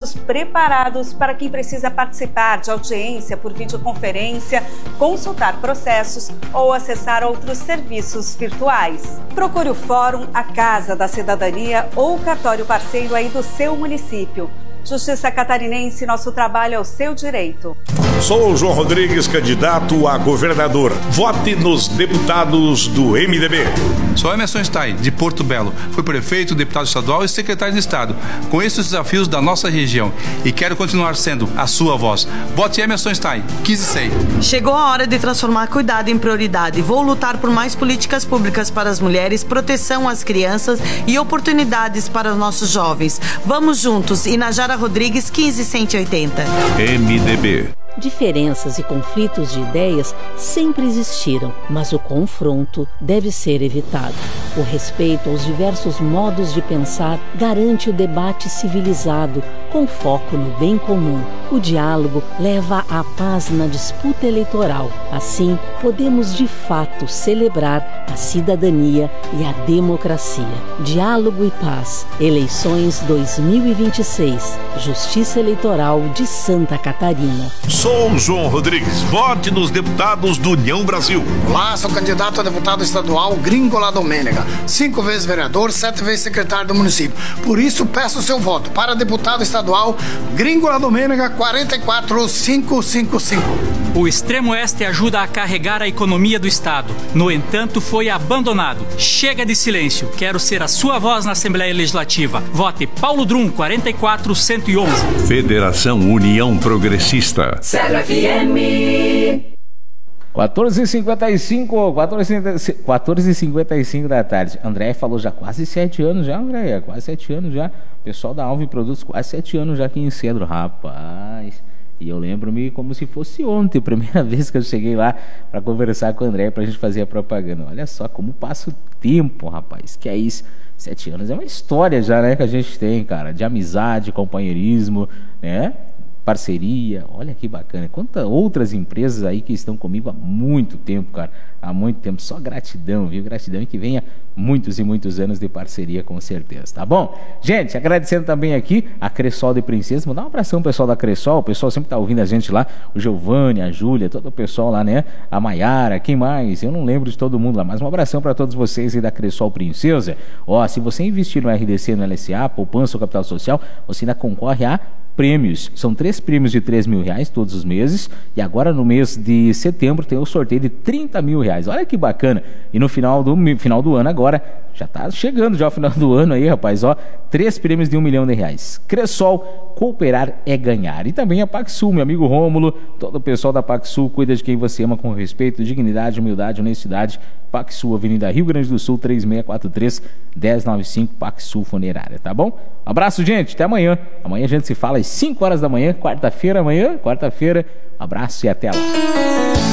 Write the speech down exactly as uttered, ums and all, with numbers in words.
estamos preparados para quem precisa participar de audiência por videoconferência, consultar processos ou acessar outros serviços virtuais. Procure o Fórum, a Casa da Cidadania ou o cartório parceiro aí do seu município. Justiça Catarinense, nosso trabalho é o seu direito. Sou o João Rodrigues, candidato a governador. Vote nos deputados do M D B. Sou Emerson Stein, de Porto Belo. Fui prefeito, deputado estadual e secretário de Estado. Conheço os desafios da nossa região e quero continuar sendo a sua voz. Vote Emerson Stein, quinze seis. Chegou a hora de transformar cuidado em prioridade. Vou lutar por mais políticas públicas para as mulheres, proteção às crianças e oportunidades para os nossos jovens. Vamos juntos. Inajara Rodrigues, quinze cento e oitenta. M D B. Diferenças e conflitos de ideias sempre existiram, mas o confronto deve ser evitado. O respeito aos diversos modos de pensar garante o debate civilizado, com foco no bem comum. O diálogo leva à paz na disputa eleitoral. Assim, podemos de fato celebrar a cidadania e a democracia. Diálogo e paz. Eleições dois mil e vinte e seis. Justiça Eleitoral de Santa Catarina. Sou João Rodrigues. Vote nos deputados do União Brasil. Olá, sou candidato a deputado estadual Gringola Domênega. Cinco vezes vereador, sete vezes secretário do município. Por isso, peço seu voto para deputado estadual Gringola Domênega, quatro quatro cinco cinco cinco. O Extremo Oeste ajuda a carregar a economia do Estado. No entanto, foi abandonado. Chega de silêncio. Quero ser a sua voz na Assembleia Legislativa. Vote Paulo Drum, quatro quatro um um um. Federação União Progressista. Zero F M. quatorze e cinquenta e cinco, quatorze e cinquenta e cinco da tarde. André falou já quase sete anos já, André, quase sete anos já. O pessoal da Alve Produtos, quase sete anos já aqui em Cedro, rapaz. E eu lembro-me como se fosse ontem, a primeira vez que eu cheguei lá para conversar com o André, pra gente fazer a propaganda. Olha só como passa o tempo, rapaz, que é isso. Sete anos é uma história já, né, que a gente tem, cara, de amizade, companheirismo, né? Parceria, olha que bacana. Quantas outras empresas aí que estão comigo há muito tempo, cara, há muito tempo. Só gratidão, viu? Gratidão e que venha muitos e muitos anos de parceria, com certeza, tá bom? Gente, agradecendo também aqui a Cressol de Princesa. Vou dar um abração pro pessoal da Cressol, o pessoal sempre tá ouvindo a gente lá, o Giovanni, a Júlia, todo o pessoal lá, né? A Maiara, quem mais? Eu não lembro de todo mundo lá, mas um abração para todos vocês aí da Cressol Princesa. Ó, se você investir no R D C, no L S A, poupança ou capital social, você ainda concorre a prêmios. São três prêmios de três mil reais todos os meses, e agora no mês de setembro tem o sorteio de trinta mil reais. Olha que bacana. E no final do, final do ano agora, já tá chegando já o final do ano aí, rapaz, ó, três prêmios de um milhão de reais. Cressol, cooperar é ganhar. E também a Paxsul, meu amigo Rômulo, todo o pessoal da Paxsul cuida de quem você ama com respeito, dignidade, humildade, honestidade. Paxsul, Avenida Rio Grande do Sul, três seis quatro três, um zero nove cinco, Paxsul Funerária, tá bom? Um abraço, gente, até amanhã. Amanhã a gente se fala às cinco horas da manhã, quarta-feira amanhã, quarta-feira. Um abraço e até lá.